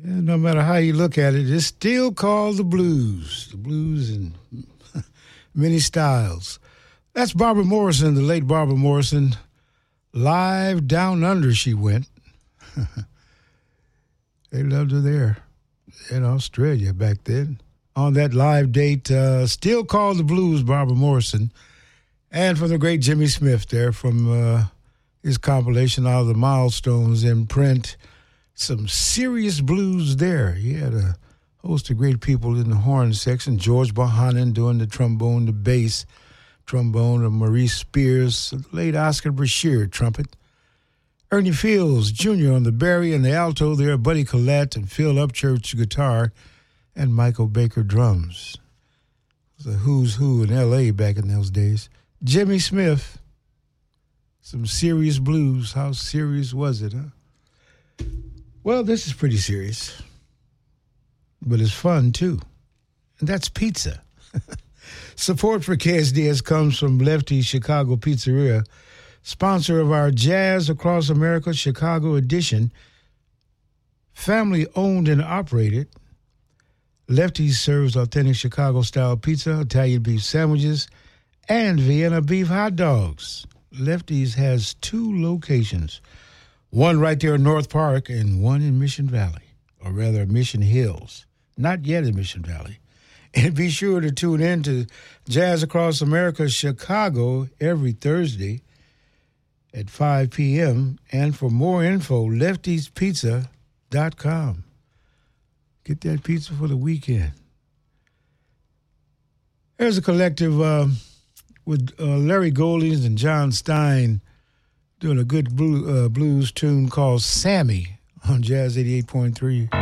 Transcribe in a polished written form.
And no matter how you look at it, it's still called the blues. The blues in many styles. That's Barbara Morrison, the late Barbara Morrison. Live down under she went. They loved her there in Australia back then. On that live date, still called the blues, Barbara Morrison. And from the great Jimmy Smith there from his compilation out of the Milestones in print. Some serious blues there. He had a host of great people in the horn section. George Bohannon doing the trombone, the bass trombone of Maurice Spears, the late Oscar Brashear trumpet. Ernie Fields Jr. on the Barry and the alto there, Buddy Collette and Phil Upchurch guitar, and Michael Baker drums. It was a who's who in L.A. back in those days. Jimmy Smith, some serious blues. How serious was it, huh? Well, this is pretty serious, but it's fun, too. And that's pizza. Support for KSDS comes from Lefty's Chicago Pizzeria, sponsor of our Jazz Across America Chicago edition. Family owned and operated. Lefty's serves authentic Chicago-style pizza, Italian beef sandwiches, and Vienna beef hot dogs. Lefty's has 2 locations. One right there in North Park and one in Mission Valley, or rather Mission Hills. Not yet in Mission Valley. And be sure to tune in to Jazz Across America Chicago every Thursday at 5 p.m. And for more info, leftyspizza.com. Get that pizza for the weekend. There's a collective with Larry Goldings and John Stein doing a good blues tune called Sammy on Jazz 88.3.